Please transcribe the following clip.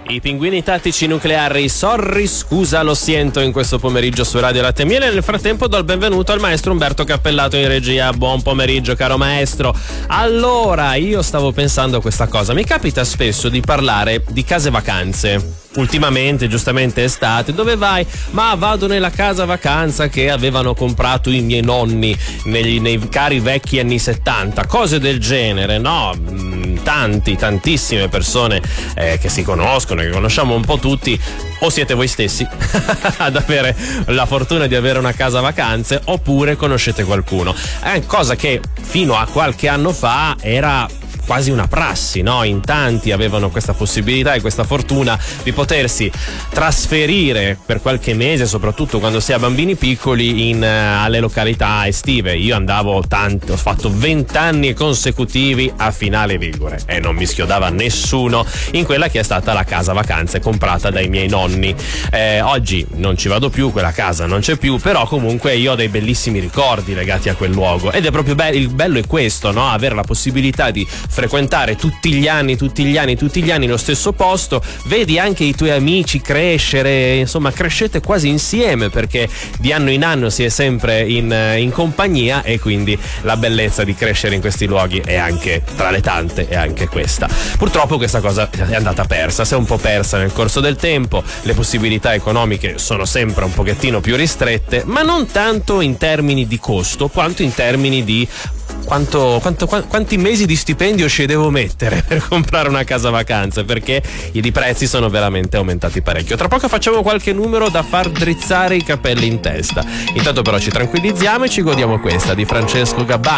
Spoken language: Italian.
I pinguini tattici nucleari, sorry, scusa, lo sento in questo pomeriggio su Radio Latte e Miele. Nel frattempo do il benvenuto al maestro Umberto Cappellato in regia. Buon pomeriggio, caro maestro. Allora, io stavo pensando a questa cosa. Mi capita spesso di parlare di case vacanze. Ultimamente, giustamente estate, dove vai? Ma vado nella casa vacanza che avevano comprato i miei nonni nei cari vecchi anni 70, cose del genere, no? Tantissime persone che si conoscono, che conosciamo un po' tutti, o siete voi stessi ad avere la fortuna di avere una casa vacanze, oppure conoscete qualcuno. Cosa che fino a qualche anno fa era quasi una prassi, no? In tanti avevano questa possibilità e questa fortuna di potersi trasferire per qualche mese, soprattutto quando si ha bambini piccoli, alle località estive. Io andavo tanto, ho fatto 20 anni consecutivi a Finale Ligure e non mi schiodava nessuno in quella che è stata la casa vacanze comprata dai miei nonni. Oggi non ci vado più, quella casa non c'è più, però comunque io ho dei bellissimi ricordi legati a quel luogo, ed è proprio il bello è questo, no? Avere la possibilità di frequentare tutti gli anni lo stesso posto, vedi anche i tuoi amici crescere, insomma crescete quasi insieme, perché di anno in anno si è sempre in compagnia, e quindi la bellezza di crescere in questi luoghi è anche, tra le tante, è anche questa. Purtroppo questa cosa è andata persa, si è un po' persa nel corso del tempo, le possibilità economiche sono sempre un pochettino più ristrette, ma non tanto in termini di costo quanto in termini di quanti mesi di stipendio ci devo mettere per comprare una casa vacanze, perché i prezzi sono veramente aumentati parecchio. Tra poco facciamo qualche numero da far drizzare i capelli in testa. Intanto però ci tranquillizziamo e ci godiamo questa di Francesco Gabbani.